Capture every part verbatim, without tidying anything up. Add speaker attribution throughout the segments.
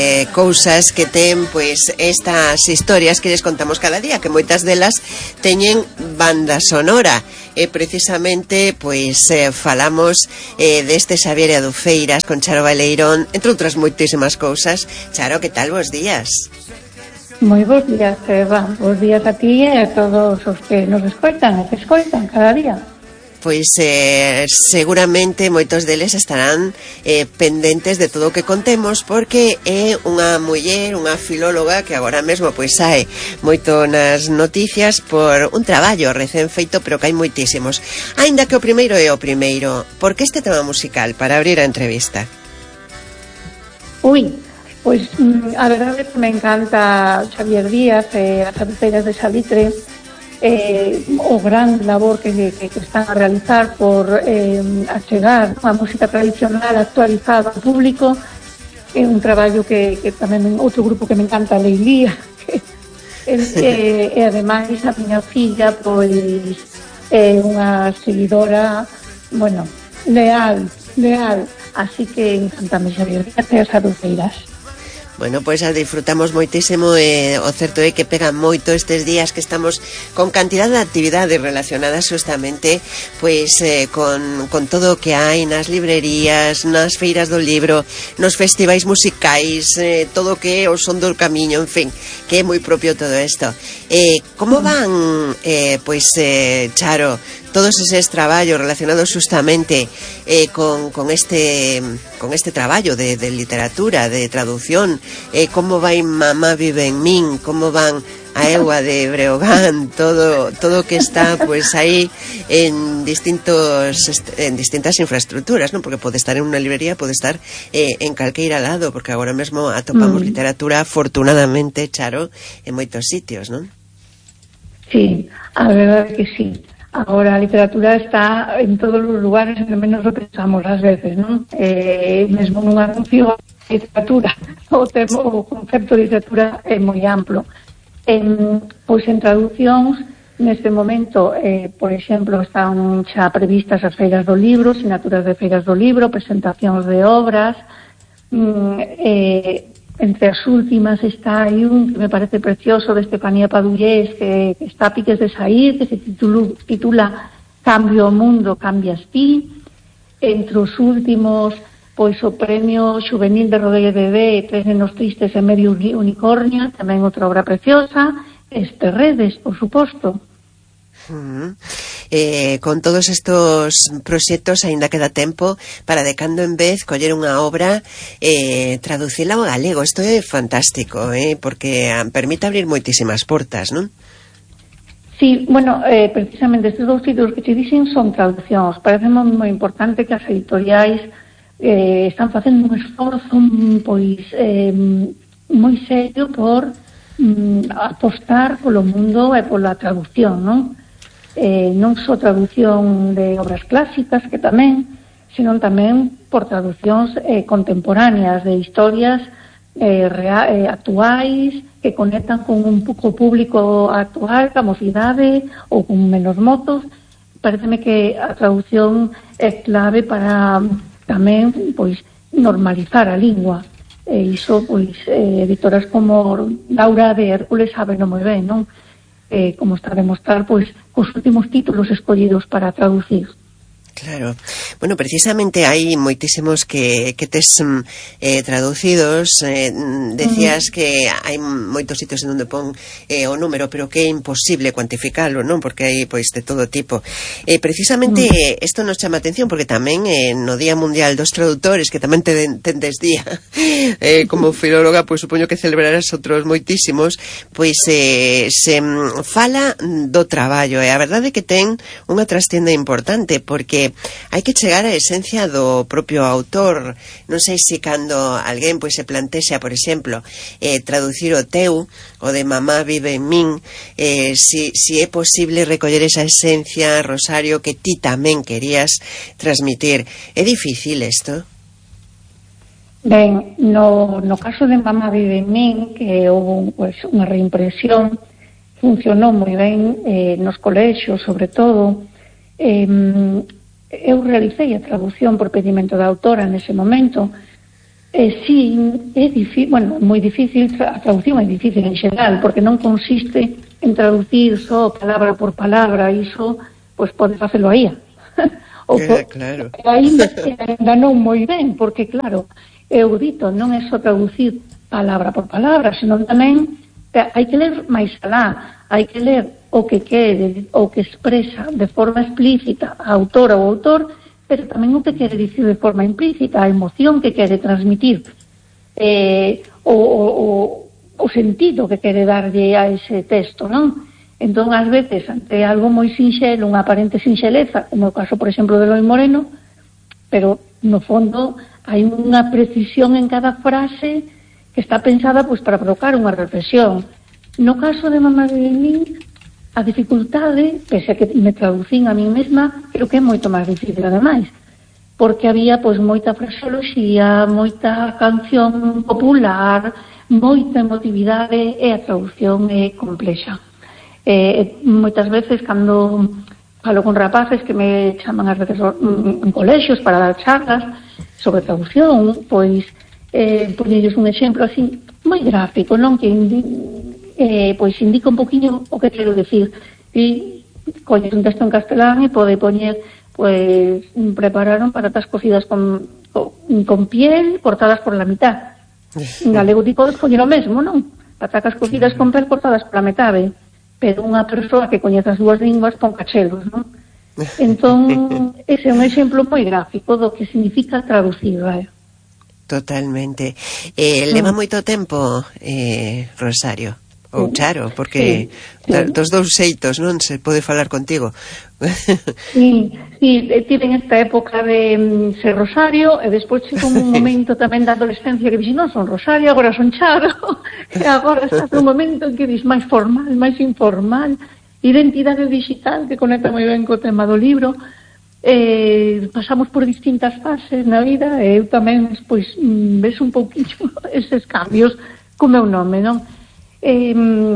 Speaker 1: Eh, cousas que ten pois estas historias que les contamos cada día, que moitas delas teñen banda sonora e precisamente pois eh, falamos eh, deste Xavier Adufeiras con Charo Baleirón, entre outras moitísimas cousas. Charo, que tal, bos días?
Speaker 2: Moi bons días, Eva. Bos días a ti e a todos os que nos escoitan e que escoitan cada día.
Speaker 1: Pois eh, seguramente moitos deles estarán eh, pendentes de todo o que contemos, porque é unha muller, unha filóloga que agora mesmo pois sae moito nas noticias por un traballo recén feito, pero que hai moitísimos. Aínda que o primeiro é o primeiro, por que este tema musical para abrir a entrevista?
Speaker 2: Ui, pois a verdade é que me encanta Xavier Díaz e as Adufeiras de Salitre, eh, o gran labor que, que, que están a realizar por eh, achegar a música tradicional actualizada ao público. É un traballo que, que tamén outro grupo que me encanta, Leilía, que, e, e ademais a miña filla pois é unha seguidora, bueno, leal, leal, así que encantame Xavier Díaz e as Adufeiras.
Speaker 1: Bueno, pois pues, a disfrutamos moitísimo e eh, o certo é que pegan moito estes días que estamos con cantidad de actividades relacionadas justamente pois eh, con, con todo o que hai nas librerías, nas feiras do libro, nos festivais musicais, eh, todo o que é o son do camiño, en fin, que é moi propio todo isto. Eh, como van, eh, pois, eh, Charo, todos eses traballos relacionados justamente eh, con, con este con este traballo de, de literatura, de traducción, eh, como vai Mamá vive en min, como van a Eua de Breogán, todo todo que está pues aí en distintos en distintas infraestructuras, ¿no? Porque pode estar en unha librería, pode estar eh, en calqueira lado, porque agora mesmo atopamos mm. literatura, afortunadamente, Charo, en moitos sitios, ¿no? Sí,
Speaker 2: a verdade que sí. Agora a literatura está en todos os lugares, en menos lo pensamos ás veces, non? Eh, mesmo nun anuncio de literatura, o, termo, o concepto de literatura é moi amplo. En, pois en traducións, neste momento, eh, por exemplo, están xa previstas as feiras do libro, sinaturas de feiras do libro, presentacións de obras, mm, eh, entre as últimas está aí un que me parece precioso de Estefanía Padullés, que, que está a piques de saír, que se titula, titula Cambio o mundo, cambias ti. Entre os últimos, pois o premio Xuvenil de Rodríguez Bebé, Tres nenos tristes e medio unicornio, tamén outra obra preciosa. Este Redes, por suposto.
Speaker 1: Uh-huh. Eh, con todos estos proxectos aínda queda tempo para de cando en vez coller unha obra eh, traducila ao galego. Isto é fantástico, eh, porque permite abrir moitísimas portas, non?
Speaker 2: Sí, bueno, eh, precisamente estes dous títulos que te dixen son traduccións. Parece moi importante que as editoriais eh, están facendo un esforzo pois eh, moi serio por mm, apostar polo mundo e pola traducción, non? Eh, non só traducción de obras clásicas, que tamén, senón tamén por traducións eh, contemporáneas de historias eh, rea, eh, actuais, que conectan con un pouco público actual, ca mocidade ou con menos motos. Pareceme que a traducción é clave para tamén pois normalizar a lingua. E iso, pois, eh, editoras como Laura de Hércules saben moi ben, non? Eh, como está a demostrar, pois, os últimos títulos escollidos para traducir.
Speaker 1: Claro. Bueno, precisamente hai moitísimos que, que tes eh, traducidos. Eh, decías mm. que hai moitos sitios en onde pon eh, o número, pero que é imposible cuantificalo, non? Porque hai, pois, de todo tipo. Eh, precisamente, mm. isto nos chama atención, porque tamén eh, no Día Mundial dos Traductores, que tamén te tendes día, eh, como filóloga, pois supoño que celebrarás outros moitísimos, pois eh, se fala do traballo, e a verdade é que ten unha trastienda importante, porque hai que chegar á esencia do propio autor. Non sei se cando alguén pois se plantexa, por exemplo, eh, traducir o teu, o de Mamá vive en min, eh, si, si é posible recoller esa esencia, Rosario, que ti tamén querías transmitir. É difícil isto?
Speaker 2: Ben, no, no caso de Mamá vive en min, que houve pues, unha reimpresión, funcionou moi ben eh, nos colexios, sobre todo. Eh, eu realicei a traducción por pedimento da autora nese momento, Eh, sí, é difícil, bueno, moi difícil, a traducción é difícil en xeral, porque non consiste en traducir só palabra por palabra, iso, pois pode facelo aí. Ou
Speaker 1: yeah, claro.
Speaker 2: Ainda, ainda non moi ben, porque claro, eu dito, non é só traducir palabra por palabra, senón tamén hai que ler máis alá, hai que ler o que quere, o que expresa de forma explícita a autora ou autor, pero tamén o que quere dicir de forma implícita, a emoción que quere transmitir, eh, o, o, o sentido que quere darlle a ese texto, non? Entón, ás veces, ante algo moi sinxelo, unha aparente sinxeleza, como o caso, por exemplo, de Eloi Moreno, pero, no fondo, hai unha precisión en cada frase que está pensada pois, para provocar unha reflexión. No caso de Mamá de Mí, a dificultade, pese a que me traducín a mí mesma, creo que é moito máis difícil, ademais, porque había pois moita fraseoloxía, moita canción popular, moita emotividade, e a traducción é complexa. Eh, moitas veces, cando falo con rapaces que me chaman ás veces en colexios para dar charlas sobre traducción, pois eh, poñelles un exemplo así moi gráfico, non? Que Eh, pois indica un poquinho o que quero decir, e coñes un texto en castelán e pode poñer pois prepararon patatas cocidas con, con, con piel cortadas por la mitad. En galego ti podes poñer o mesmo, non? Patatas cocidas con piel cortadas por la metade, pero unha persoa que coñece as dúas linguas pon cachelos, non? Entón, ese é un exemplo moi gráfico do que significa traducir, vai.
Speaker 1: Totalmente. Eh, leva moito tempo, eh, Rosario? Ou Charo, porque sí, sí. dos dous xeitos, non se pode falar contigo.
Speaker 2: Sí, sí, tiven esta época de um, ser Rosario, e despois chegou un momento tamén da adolescencia que dixen, non son Rosario, agora son Charo, e agora estás un momento en que dis máis formal, máis informal, identidade digital, que conecta moi ben co tema do libro. Eh, pasamos por distintas fases na vida, e eu tamén, pois, ves un pouquinho eses cambios co meu nome, non? Eh,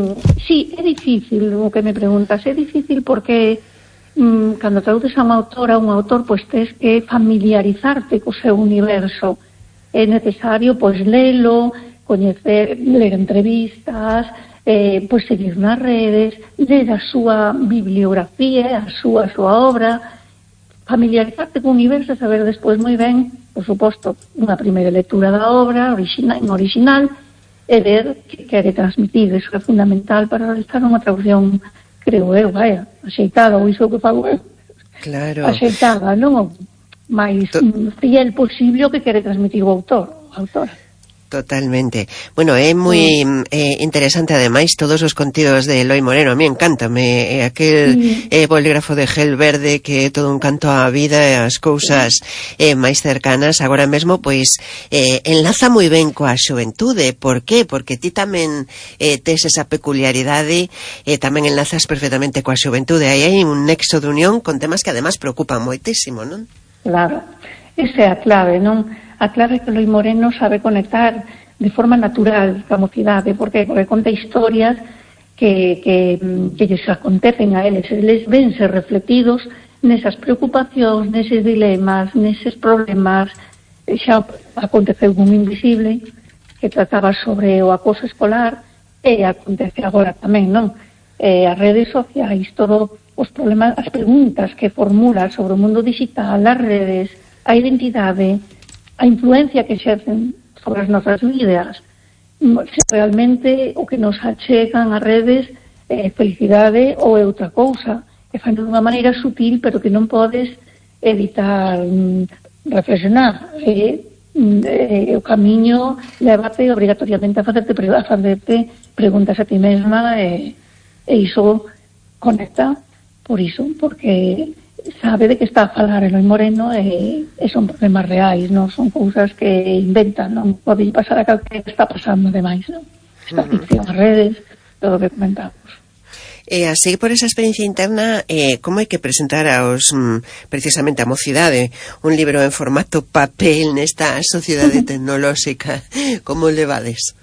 Speaker 2: sí, é difícil o que me preguntas, é difícil porque mm, cando traduces a unha autora, un autor, pois tes que familiarizarte co seu universo. É necesario, pois, lelo, coñecer, ler entrevistas, eh, pois seguir nas redes, ler a súa bibliografía, a súa, a súa obra, familiarizarte co universo e saber despois moi ben, por suposto, unha primeira lectura da obra, original, en original, e ver que quere transmitir. Eso é fundamental para realizar unha traducción, creo eu, vaya, axeitada, ou iso que fago eu.
Speaker 1: Claro.
Speaker 2: Axeitada, non? O máis to... fiel posible o que quere transmitir o autor, a autora.
Speaker 1: Totalmente. Bueno, é moi mm. eh, interesante ademais todos os contidos de Eloi Moreno. A mí encántame eh, aquel mm. eh, bolígrafo de gel verde que é todo un canto á vida e as cousas eh, máis cercanas. Agora mesmo, pois, eh, enlaza moi ben coa xuventude. Por qué? Porque ti tamén eh, tes esa peculiaridade e eh, tamén enlazas perfectamente coa xuventude. Aí hai un nexo de unión con temas que además preocupan moitísimo, non?
Speaker 2: Claro. Esa é a clave, non? A clave é que Eloi Moreno sabe conectar de forma natural coa mocidade, porque, porque conta historias que, que, que lles acontecen a eles, eles vense refletidos nesas preocupacións, neses dilemas, neses problemas. Xa aconteceu con Invisible, que trataba sobre o acoso escolar, e acontece agora tamén, non? Eh, as redes sociais, todos os problemas, as preguntas que formula sobre o mundo digital, as redes, a identidade, a influencia que exercen sobre as nosas vidas, se realmente o que nos achegan as redes é felicidade ou é outra cousa, que fan de unha maneira sutil, pero que non podes evitar mm, reflexionar. E, eh, o camiño levate obrigatoriamente a facerte, a facerte preguntas a ti mesma, e, e iso conecta por iso, porque sabe de que está a falar Eloi Moreno, e, e son problemas reais, non son cousas que inventan, non pode pasar a calquera, está pasando demais, non? Esta ficción, as redes, todo o que comentamos.
Speaker 1: E así, por esa experiencia interna, eh, como hai que presentar aos, mm, precisamente a mocidade, un libro en formato papel nesta sociedade tecnolóxica? Como levades?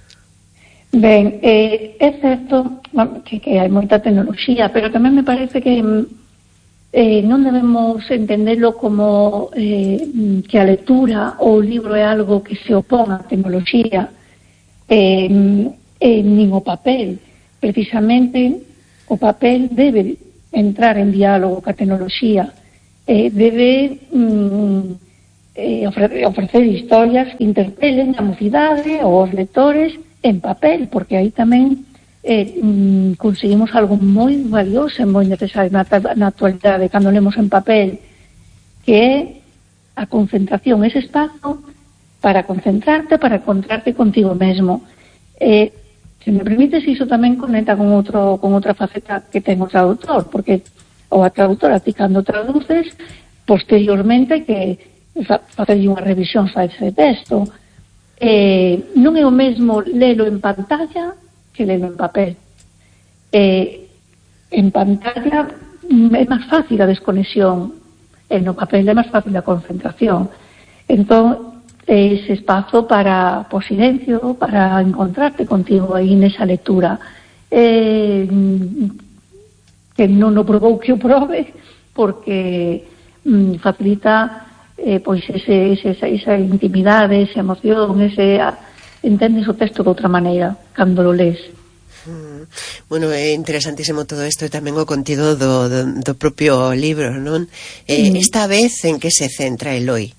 Speaker 2: Ben, eh, é certo que, que hai moita tecnoloxía, pero tamén me parece que eh, non debemos entendelo como eh, que a lectura ou o libro é algo que se opón á tecnoloxía, eh, eh, nin o papel. Precisamente o papel debe entrar en diálogo ca tecnoloxía, eh, debe mm, eh, ofrecer, ofrecer historias que interpelen a mocidade ou os lectores en papel, porque aí tamén eh, mm, conseguimos algo moi valioso e moi necesario na, na actualidade cando lemos en papel, que é a concentración, ese espazo para concentrarte, para encontrarte contigo mesmo. Eh, se me permites, iso tamén conecta con outro con outra faceta que ten o traductor, porque ou a traductora ti cando traduces posteriormente que facer unha revisión a ese texto, eh, non é o mesmo lelo en pantalla que lelo en papel. Eh, en pantalla é máis fácil a desconexión, e no papel é máis fácil a concentración. Entón, ese espazo para por silencio, para encontrarte contigo aí nesa lectura, eh, que non o probou que o probe, porque mm, facilita eh, pois ese, ese, esa, esa intimidade, esa emoción, ese, a, entendes o texto de outra maneira cando lo lees.
Speaker 1: Mm. Bueno, é interesantísimo todo isto e tamén o contido do, do, do propio libro, non? Eh, mm. Esta vez en que se centra Eloi?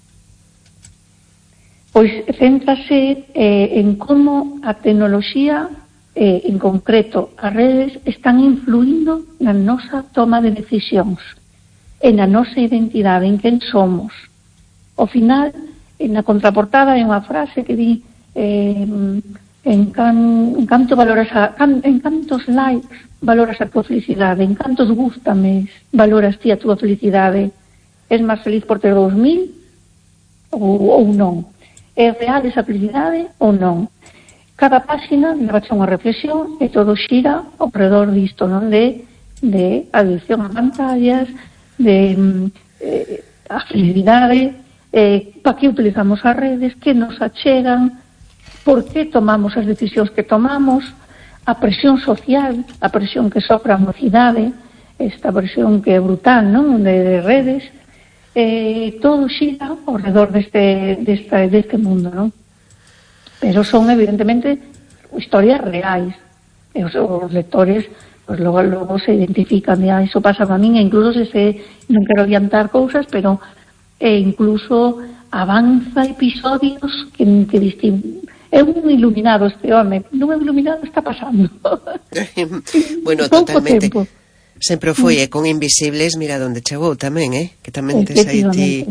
Speaker 2: Pois céntrase eh, en como a tecnoloxía, eh, en concreto as redes, están influindo na nosa toma de decisións, en a nosa identidade, en quen somos. Ao final, na contraportada hai unha frase que di eh, en, can, en canto valoras a, can, en cantos likes valoras a tua felicidade, en cantos gústame valoras ti a tua felicidade, és máis feliz por ter dous mil ou, ou non? É real esa felicidade ou non? Cada páxina leva unha reflexión e todo xira ao redor disto, non? De, de adicción a pantallas, de eh, a felicidade, eh, para que utilizamos as redes, que nos achegan, por que tomamos as decisións que tomamos, a presión social, a presión que sofre a mocidade, esta presión que é brutal, non? De, de redes, Eh, todo xira ao redor deste, deste, deste mundo, non? Pero son evidentemente historias reais, e os, os lectores pues, logo, logo se identifican de, ah, iso pasa a min, e incluso se, se non quero adiantar cousas, pero e incluso avanza episodios que, que distin... é un iluminado este home, non é iluminado, está pasando.
Speaker 1: Bueno, totalmente. Tempo. Sempre foi, e con Invisibles, mira onde chegou tamén, eh? Que tamén tes aí ti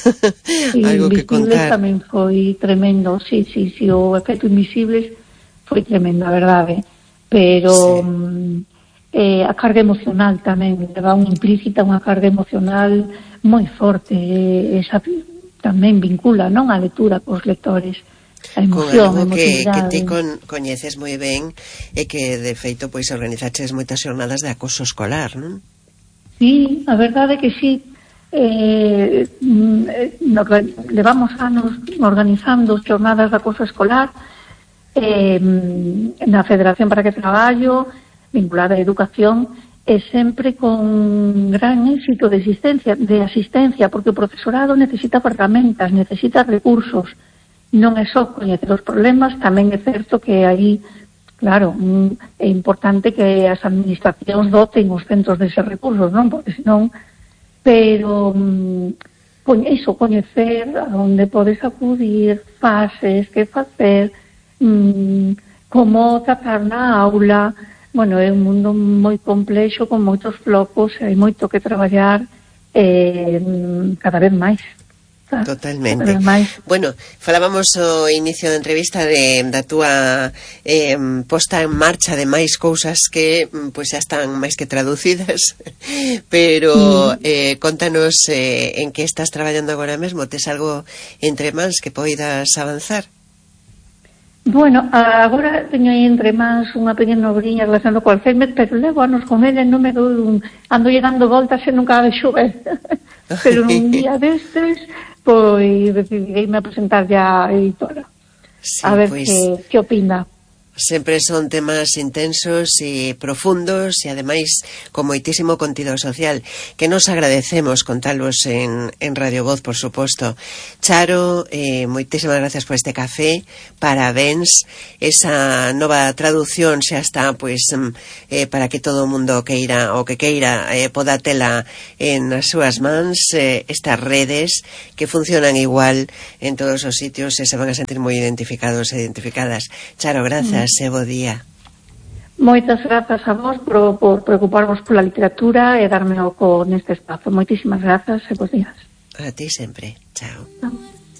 Speaker 1: algo que contar.
Speaker 2: Tamén foi tremendo, sí, sí, sí, o efecto Invisibles foi tremendo, a verdade. Pero sí. eh, a carga emocional tamén, leva unha implícita unha carga emocional moi forte, eh, esa tamén vincula, non, a lectura cos lectores. A emoción,
Speaker 1: con algo que, que ti con, coñeces moi ben e que de feito pois organizaches moitas xornadas de acoso escolar, non?
Speaker 2: Sí, a verdade é que sí, eh, no, levamos anos organizando xornadas de acoso escolar eh, na Federación para que Traballo, vinculada á educación, e sempre con gran éxito de asistencia, de asistencia, porque o profesorado necesita ferramentas, necesita recursos. Non é só coñecer os problemas, tamén é certo que aí, claro, é importante que as administracións doten os centros deses recursos, non? Porque senón, pero iso, coñecer a onde podes acudir, fases, que facer, mmm, como tratar na aula. Bueno, é un mundo moi complexo, con moitos flocos, hai moito que traballar eh, cada vez máis.
Speaker 1: Totalmente. Bueno, falábamos o inicio da entrevista de, da túa eh, posta en marcha de máis cousas que pois xa están máis que traducidas, pero eh, contanos eh, en que estás traballando agora mesmo. Tes algo entre mans que poidas avanzar?
Speaker 2: Bueno, agora teño aí entre mans unha pequena obriña relacionada co Alzheimer, pero levo anos con ele, non me dou un... ando lle dando voltas e nunca de xover. Pero un día destes pois decidirei-me a presentar ya a editora, sí, a ver pues, que, que opina.
Speaker 1: Sempre son temas intensos e profundos e ademais con moitísimo contido social que nos agradecemos contalos en, en Radio Voz, por suposto. Charo, eh, moitísimas gracias por este café, parabéns, esa nova traducción xa está pois eh, para que todo o mundo queira o que queira eh, poda tela en as súas mans, eh, estas redes que funcionan igual en todos os sitios e se van a sentir moi identificados e identificadas. Charo, grazas. E bo día.
Speaker 2: Moitas grazas a vos por, por preocuparvos pola literatura e darme o co neste espazo. Moitísimas grazas e bos días.
Speaker 1: A ti sempre. Chao.
Speaker 2: Chao.